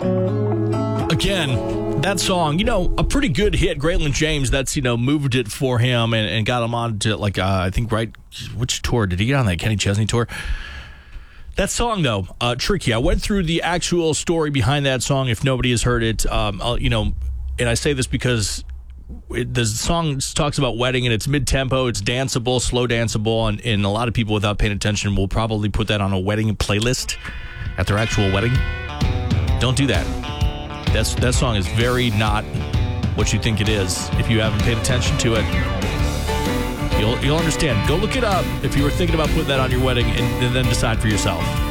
Again, that song, a pretty good hit. Graylan James, that's, moved it for him and got him on to, I think, which tour? Did he get on that Kenny Chesney tour? That song, though, tricky. I went through the actual story behind that song, if nobody has heard it. And I say this because the song talks about wedding, and it's mid-tempo, it's danceable, slow danceable, and a lot of people, without paying attention, will probably put that on a wedding playlist at their actual wedding. Don't do that. That song is very not what you think it is. If you haven't paid attention to it, you'll understand. Go look it up if you were thinking about putting that on your wedding, and then decide for yourself.